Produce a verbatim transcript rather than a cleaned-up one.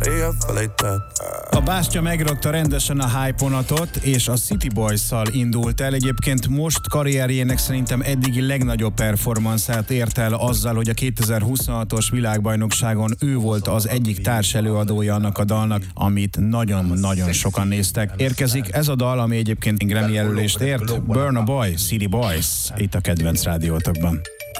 ella fue like that. A bástya megrakta rendesen a hype-onatot, és a City Boys-szal indult el. Egyébként most karrierjének szerintem eddigi legnagyobb performanszát ért el azzal, hogy a kétezer-huszonhatos világbajnokságon ő volt az egyik társelőadója annak a dalnak, amit nagyon-nagyon sokan néztek. Érkezik ez a dal, ami egyébként Grammy jelölést ért, Burna Boy, City Boys, itt a kedvenc rádiótokban.